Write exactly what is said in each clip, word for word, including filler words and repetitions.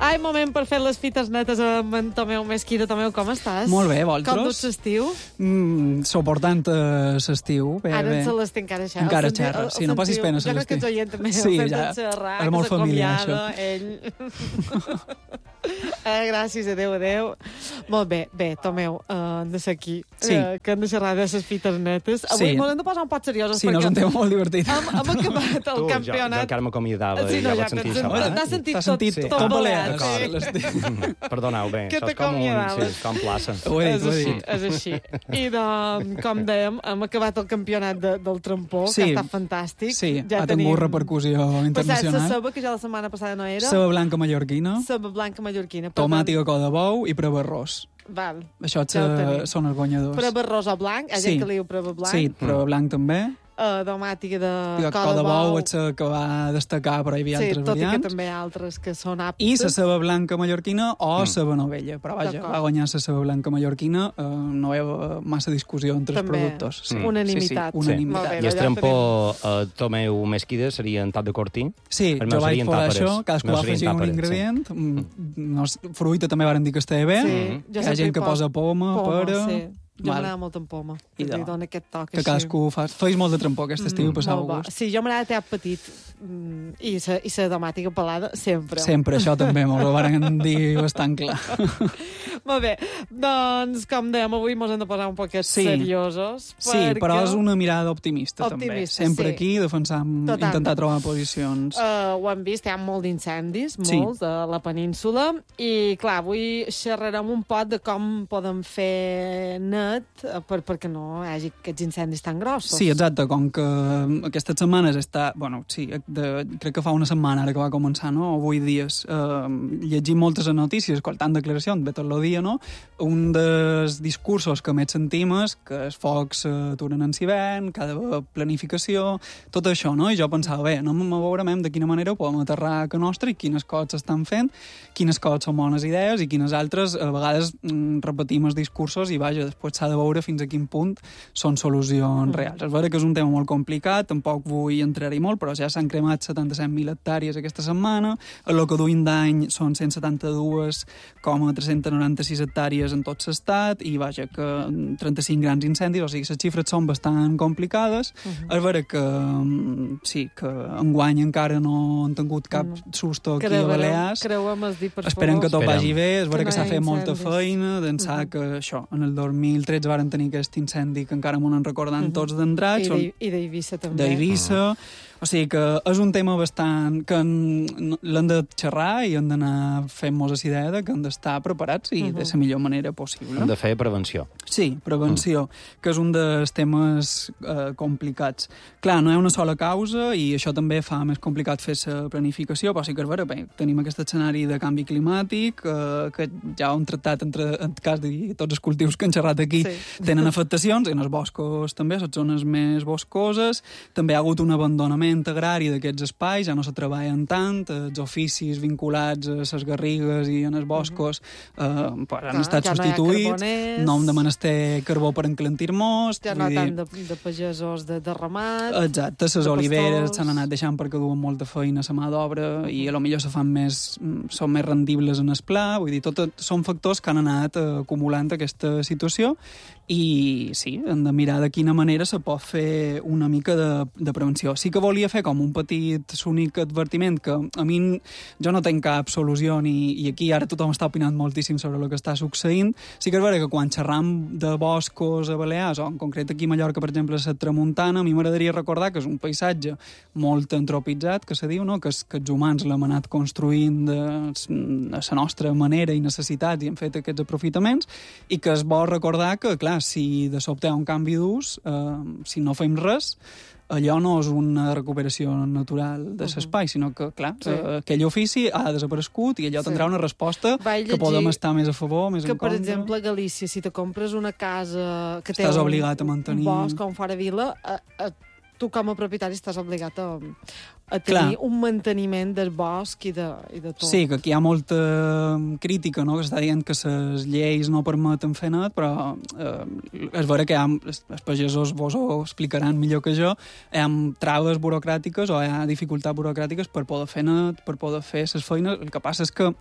Ai, moment per fer les fites netes amb en Tomeu Mesquida. Tomeu, com estàs? Molt bé, vosaltres? Com duts l'estiu? Mm, suportant uh, l'estiu. Bé, Ara bé. en Celestí encara xerra. Encara xerra, sí, no passis pena, Jo crec que Celestí. ets oient també. Sí, el ja, xerrar, és molt familiar, això. ell. eh, gràcies, adéu, adéu. Molt bé, bé, Tomeu, uh, hem de ser aquí, Sí. uh, que hem de xerrar de les fites netes. Avui Sí. m'ho hem de posar un pot seriosos, Sí, no, és un tema molt divertit. Hem, hem acabat el Tu, jo, jo campionat. encara m'acomiadava Sí, i no, ja ja vaig sentir t'has això. sentit- eh? t'has sentit T'has tot- sentit tot tot balear, balear, sí. Celestí. Perdoneu, bé, Que això és com, un, t'acomiadaves. sí, com plaça. Ho he dit, És ho he així, dit. és així. I de, com dèiem, hem acabat el campionat de, del trampó, Sí. que ha estat fantàstic. Sí, ja ha tenim... tingut repercussió Per cert, la internacional. ceba, que ja la setmana passada no era, Ceba blanca mallorquina, ceba blanca mallorquina. Per tomàtica col de bou i prova arròs. tant, Val. Això Ja ho tenim. ja són els guanyadors. Prova rosa blanc, hi ha Sí. gent que li diu prova blanc. Sí, prova blanc també. Uh, domàtica de I el col de bou és la que va destacar, però hi havia Sí, altres tot i que variants. també hi ha altres que són aptes. I la ceba blanca mallorquina o Mm. ceba novella. Però vaja, D'acord. va guanyar la ceba blanca mallorquina. Eh, no hi ha massa discussió entre També. els productors. Sí. Mm. Unanimitat. Sí, sí, Sí. unanimitat. Molt bé. I el ja trampó eh, Tomeu Mesquida seria en tap de cortí? Sí, Els jo meus vaig serien posar tàperes. això, cadascú Els va meus afegir serien un tàperes, ingredient. Mm. No, fruita també varen dir que estava bé. Sí, jo Hi ha sempre gent que hi posa poma, Poma, pera... sí. Jo Val. m'agrada molt en poma, que I de- li dona aquest toc Que així. cadascú fa... Feis molt de trampó aquest estiu i passau Molt bo. gust. Sí, jo m'agrada teat petit mm, i sa, i sa tomàtica pelada sempre. Sempre, això també, m'ho ho varen dir bastant clar. Molt bé, doncs com dèiem, avui mos hem de posar un poquet Sí. seriosos. Sí, però és una mirada optimista, també. Optimista, Sempre sí. aquí defensant, Total. intentar trobar posicions. Uh, ho hem vist, hi ha molt d'incendis, Sí. molts, a la península, i clar, avui xerrarem un pot de com podem fer net eh, per, perquè no hi hagi aquests incendis tan grossos. Sí, exacte, com que aquestes setmanes està... Bueno, sí, de, crec que fa una setmana ara que va començar, no? O vuit dies. Eh, llegint moltes notícies, escoltant declaracions, ve tot el dia, no? Un dels discursos que més sentim és que els focs s'aturen en s'hivern, cada planificació, tot això, no? I jo pensava, bé, no me veurem de quina manera ho podem aterrar a casa nostra i quines coses s'estan fent, quines coses són bones idees i quines altres, a vegades mm, repetim els discursos i, vaja, després s'ha de veure fins a quin punt són solucions reals. És vera que és un tema molt complicat, tampoc vull entrar-hi molt, però ja s'han cremat setanta-set mil hectàrees aquesta setmana, el que duim d'any són cent setanta-dos coma tres-cents noranta-sis hectàrees en tot l'estat i, vaja, que trenta-cinc grans incendis, o sigui, les xifres són bastant complicades. Uh -huh. És vera que, sí, que enguany encara no han tingut cap No. susto aquí a Creuem, Balears. creuem els dit, per Esperem favor. que tot Esperem. vagi bé, és Que vera no que hi s'ha ha fet molta incendis. feina, d'ençà Mhm. que això, en el dos mil tretze varen tenir aquest incendi que encara m'ho anem recordant Mhm. tots d'endrats, I són d'I- I d'Eivissa també. d'Eivissa, o sigui que és un tema bastant que en- l'hem de xerrar i hem d'anar fent-nos la idea de que hem d'estar preparats i Mhm. de la millor manera possible. Hem de fer prevenció. Sí, prevenció, que és un dels temes eh, complicats. Clar, no hi ha una sola causa i això també fa més complicat fer la planificació, però sí que és vera, bé, tenim aquest escenari de canvi climàtic eh, que ja ho hem tractat entre, en cas de tots els cultius que han xerrat aquí Sí. tenen afectacions, en els boscos també, les zones més boscoses, també hi ha hagut un abandonament agrari d'aquests espais, ja no se treballen tant, els oficis vinculats a les garrigues i en els boscos eh, pues, han Clar, estat ja no hi ha substituïts, carboners. no hem de menester carbó per encalentir-nos. Ja no hi ha tant de, de pagesos de, de ramat. Exacte, les de oliveres pastors. s'han anat deixant perquè duen molta feina a la mà d'obra i a lo millor se fan més, mm, són més rendibles en el pla, vull dir, tot són factors que han anat eh, acumulant aquesta situació i sí, hem de mirar de quina manera se pot fer una mica de, de prevenció. Sí que volia fer com un petit únic advertiment que a mi jo no tenc cap solució ni, i aquí ara tothom està opinant moltíssim sobre el que està succeint. Sí que és vera que quan xerram de boscos a Balears, o en concret aquí a Mallorca, per exemple, a la Tramuntana, a mi m'agradaria recordar que és un paisatge molt antropitzat, que se diu, no? que, es, que els humans l'hem anat construint de, a la nostra manera i necessitats i hem fet aquests aprofitaments, i que es vol recordar que, clar, si de sobte hi ha un canvi d'ús, eh, si no fem res, allò no és una recuperació natural de l'espai, sinó que, clar, Sí. eh, aquell ofici ha desaparegut i allò Sí. tindrà una resposta Vaig que llegir podem estar més a favor, més que, en per contra. exemple, a Galícia, si te compres una casa que té Estàs un, obligat a mantenir- un bosc com fora vila, a, a, tu com a propietari estàs obligat a, a tenir Clar. un manteniment del bosc i de, i de tot. Sí, que aquí hi ha molta crítica, no?, que està dient que les lleis no permeten fer net, però eh, és vera que hi ha, els pagesos vos ho explicaran millor que jo, hi ha traves burocràtiques o hi ha dificultats burocràtiques per poder fer net, per poder fer les feines. El que passa és que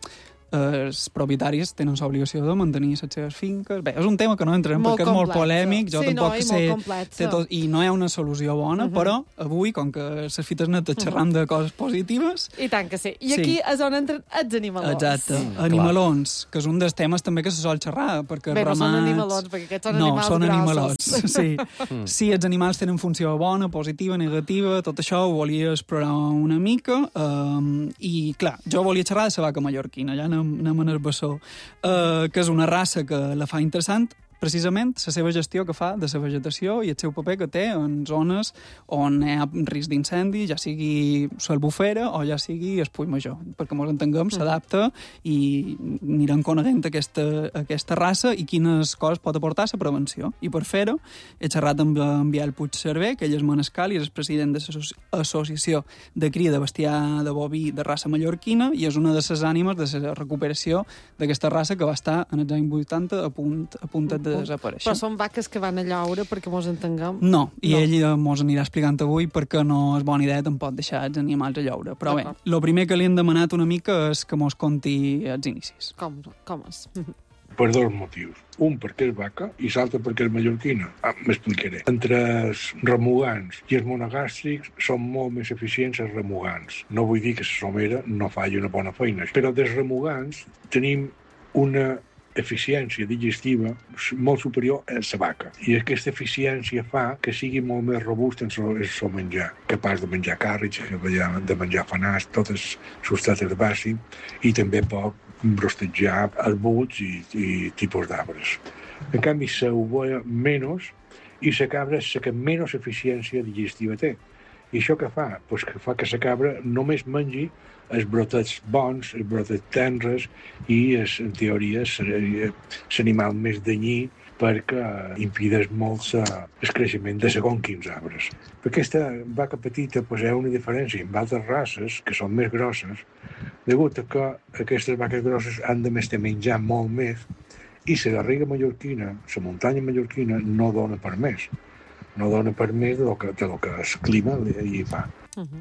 els propietaris tenen l'obligació de mantenir les seves finques. Bé, és un tema que no entrem molt perquè és molt complex. polèmic, jo sí, tampoc no, i sé... molt Té tot, I no hi ha una solució bona, uh -huh. però avui, com que les fites netes xerram uh -huh. de coses positives... I tant que sí. I sí. aquí és on entren els animalons. Exacte. Mm, animalons, clar. Que és un dels temes també que se sol xerrar, perquè Bé, ramats... no són animalons, perquè aquests són no, animals són grossos. animalots, sí. Sí, els animals tenen funció bona, positiva, negativa, tot això ho volia explorar una mica, um, i clar, jo volia xerrar de la vaca mallorquina, ja anem, anem en el bessó, uh, que és una raça que la fa interessant, precisament la seva gestió que fa de la vegetació i el seu paper que té en zones on hi ha risc d'incendi, ja sigui l'Albufera o ja sigui el Puig Major, perquè ens entenguem, s'adapta i anirem coneguent aquesta, aquesta raça i quines coses pot aportar a la prevenció. I per fer-ho he xerrat amb en Biel Puigcerver, que ell és manescal i és el president de l'Associació de Cria de Bestiar de Boví de raça mallorquina i és una de les ànimes de la recuperació d'aquesta raça que va estar en els anys vuitanta a punt, a punt de desaparèixer. Però són vaques que van a llaure, perquè mos entenguem? No, i no. ell mos anirà explicant avui perquè no és bona idea tampoc deixar els animals a llaure. Però bé, el primer que li hem demanat una mica és que mos conti els inicis. Com, com és? Per dos motius. Un perquè és vaca i l'altre perquè és mallorquina. Ah, m'explicaré. Entre els remugants i els monogàstrics són molt més eficients els remugants. No vull dir que la somera no faci una bona feina, però dels remugants tenim una eficiència digestiva molt superior a la vaca. I aquesta eficiència fa que sigui molt més robust en el seu menjar, capaç de menjar càrrecs, de menjar fanars, tot el substrat herbàci, i també pot brostejar arbusts i, i tipus d'arbres. En canvi, s'ovella menys i la cabra és la que menys eficiència digestiva té. I això què fa? Pues que fa que la cabra només mengi els brotets bons, els brotets tendres i, és, en teoria, és l'animal més danyí perquè impedeix molt el creixement de segons quins arbres. Per aquesta vaca petita pues, hi ha una diferència amb altres races, que són més grosses, degut a que aquestes vaques grosses han de més de menjar molt més i la garriga mallorquina, la muntanya mallorquina, no dona per més. No dona per més del que, del que el clima hi fa. Uh -huh.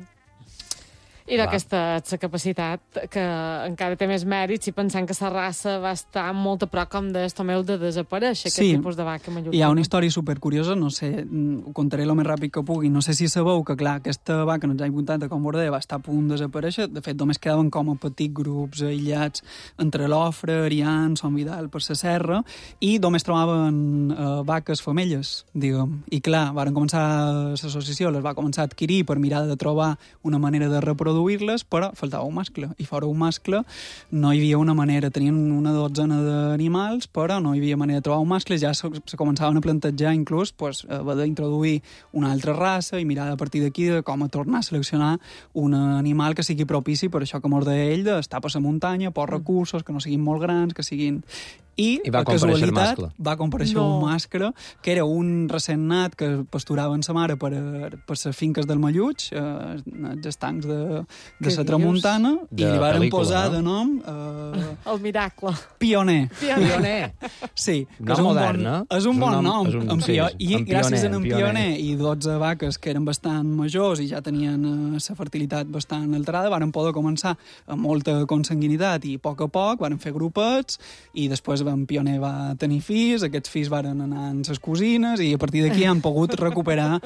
I d'aquesta la capacitat que encara té més mèrit si pensant que la raça va estar molt a prop, com deies, Tomeu, de desaparèixer, sí. aquest tipus de vaca mallorquina. Hi ha una història supercuriosa, no sé, ho contaré el més ràpid que pugui, no sé si sabeu que, clar, aquesta vaca en els anys vuitanta, com vos deia, va estar a punt de desaparèixer, de fet, només quedaven com a petits grups aïllats entre l'Ofre, Arians, Sant Vidal, per la serra, i només trobaven eh, vaques femelles, diguem. I, clar, varen començar l'associació, les va començar a adquirir per mirar de trobar una manera de reproduir les, però faltava un mascle, i fora un mascle no hi havia una manera, tenien una dotzena d'animals, però no hi havia manera de trobar un mascle, ja se, se començaven a plantejar inclús pues, haver d'introduir una altra raça i mirar a partir d'aquí de com a tornar a seleccionar un animal que sigui propici per això que mos deia ell, d'estar per la muntanya, pocs recursos, que no siguin molt grans, que siguin... I, I va per comparèixer casualitat, mascle. va comparèixer no. un mascle, que era un recent nat que pasturava en sa mare per, per les finques del Malluig, eh, els estancs de, de la tramuntana, de i li varen pel·lícula, posar no? de nom... Eh, El miracle. Pioner. Pioner. Sí, que Nom és un modern, bon, eh? és un bon nom. És un, en sí, pio, I en gràcies pioner, a en pioner. Pioner i dotze vaques que eren bastant majors i ja tenien la fertilitat bastant alterada, varen poder començar amb molta consanguinitat i a poc a poc varen fer grupets i després en Pioner va tenir fills, aquests fills varen anar amb ses cosines i a partir d'aquí han pogut recuperar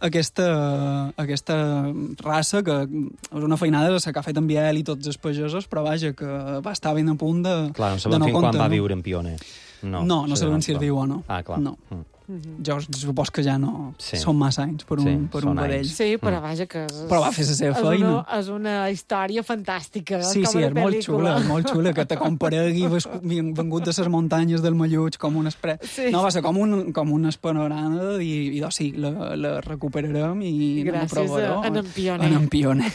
aquesta, aquesta raça que és una feinada de la que ha fet en Biel i tots els pagesos, però vaja, que va estar ben a punt de, clar, no de sabem no fins compte. quan va No? viure en Pioner. No, no, no sí, sabem si és viu o no. Ah, clar. No. Mm. Jo supos que ja no Sí. són massa anys per un, Sí, per són un vedell. anys. Sí, però vaja que... És, Però va fer la seva és feina. Una, és una història fantàstica. Sí, com sí, una és molt pel·lícula. xula, és molt xula, que te comparegui vengut de les muntanyes del Malluig com un espre... Sí. No, va ser com un, com un espanorama i, i doncs sí, la, la recuperarem i anem a Gràcies provar-ho. a en Pioner. En en Pioner.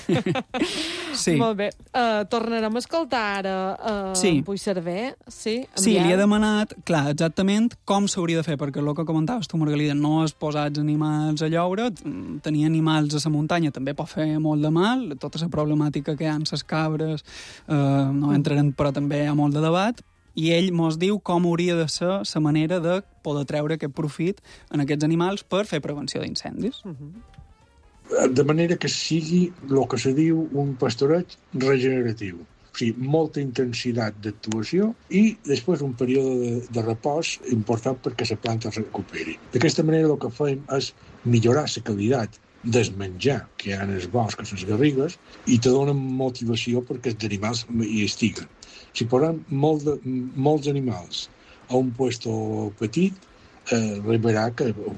Sí. Molt bé. Uh, tornarem a escoltar ara uh, Sí. en Puigcerver. Sí, en Sí, Biel. li he demanat, clar, exactament com s'hauria de fer, perquè el que comentaves tu, Margalida, no és posar els animals a lloure, tenir animals a la muntanya també pot fer molt de mal, tota la problemàtica que hi ha amb les cabres, eh, no entrarem, però també hi ha molt de debat, i ell mos diu com hauria de ser la manera de poder treure aquest profit en aquests animals per fer prevenció d'incendis. De manera que sigui el que se diu un pastoreig regeneratiu. O sigui, molta intensitat d'actuació i després un període de, de repòs important perquè la planta es recuperi. D'aquesta manera el que fem és millorar la qualitat del menjar que hi ha en el bosc, a les garrigues, i te donen motivació perquè els animals hi estiguen. Si posem molt de, molts animals a un puesto petit, eh, arribarà que